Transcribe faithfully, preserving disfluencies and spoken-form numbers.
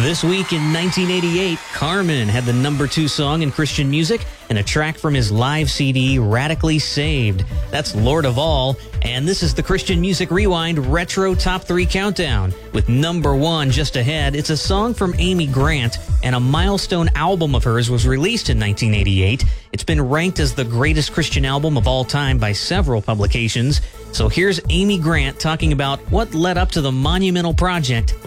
This week in nineteen eighty-eight, Carmen had the number two song in Christian music and a track from his live C D, Radically Saved. That's Lord of All, and this is the Christian Music Rewind Retro Top three Countdown. With number one just ahead, it's a song from Amy Grant, and a milestone album of hers was released in nineteen eighty-eight. It's been ranked as the greatest Christian album of all time by several publications. So here's Amy Grant talking about what led up to the monumental project